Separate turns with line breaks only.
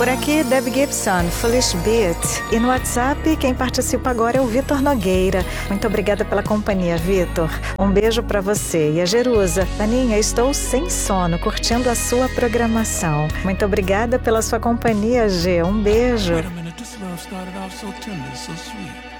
Por aqui, Deb Gibson, Foolish Beat. E no WhatsApp, quem participa agora é o Vitor Nogueira. Muito obrigada pela companhia, Vitor. Um beijo pra você. E a Jerusa, Aninha, estou sem sono, curtindo a sua programação. Muito obrigada pela sua companhia, G. Um beijo.
Wait a minute, this love started off so tender, so sweet.